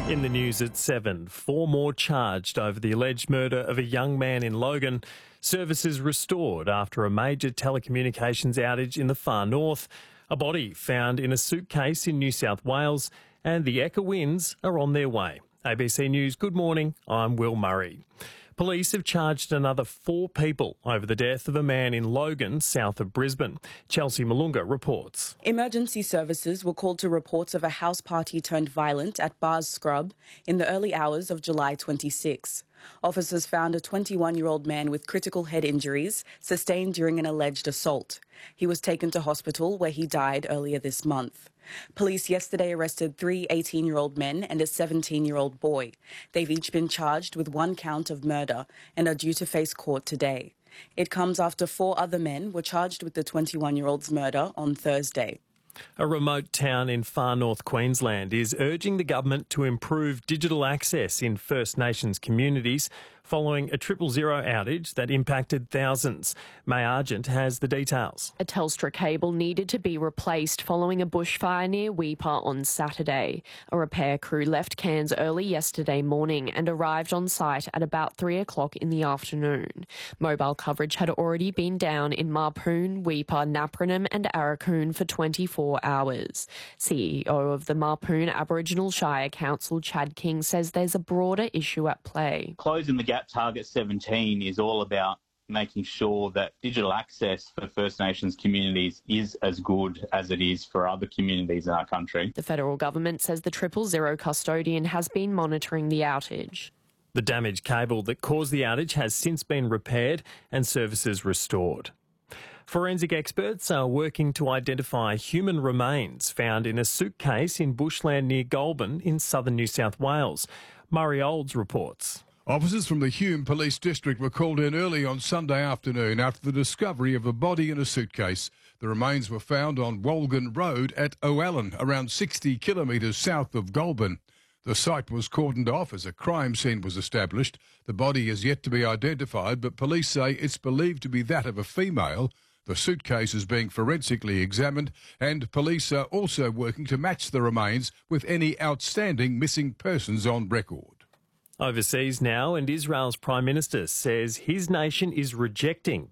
In the news at 7, 4 more charged over the alleged murder of a young man in Logan. Services restored after a major telecommunications outage in the far north. A body found in a suitcase in New South Wales, and the Ekka winds are on their way. ABC News, good morning, I'm Will Murray. Police have charged another 4 people over the death of a man in Logan, south of Brisbane. Chelsea Malunga reports. Emergency services were called to reports of a house party turned violent at Bars Scrub in the early hours of July 26. Officers found a 21-year-old man with critical head injuries sustained during an alleged assault. He was taken to hospital where he died earlier this month. Police yesterday arrested 3 18-year-old men and a 17-year-old boy. They've each been charged with 1 count of murder and are due to face court today. It comes after 4 other men were charged with the 21-year-old's murder on Thursday. A remote town in far north Queensland is urging the government to improve digital access in First Nations communities following a 000 outage that impacted thousands. May Argent has the details. A Telstra cable needed to be replaced following a bushfire near Weipa on Saturday. A repair crew left Cairns early yesterday morning and arrived on site at about 3 o'clock in the afternoon. Mobile coverage had already been down in Marpoon, Weipa, Napranum and Arakoon for 24 hours. CEO of the Marpoon Aboriginal Shire Council, Chad King, says there's a broader issue at play. Closing the gap Target 17 is all about making sure that digital access for First Nations communities is as good as it is for other communities in our country. The federal government says the 000 custodian has been monitoring the outage. The damaged cable that caused the outage has since been repaired and services restored. Forensic experts are working to identify human remains found in a suitcase in bushland near Goulburn in southern New South Wales. Murray Olds reports. Officers from the Hume Police District were called in early on Sunday afternoon after the discovery of a body in a suitcase. The remains were found on Wolgan Road at O'Allen, around 60 kilometres south of Goulburn. The site was cordoned off as a crime scene was established. The body is yet to be identified, but police say it's believed to be that of a female. The suitcase is being forensically examined, and police are also working to match the remains with any outstanding missing persons on record. Overseas now, and Israel's Prime Minister says his nation is rejecting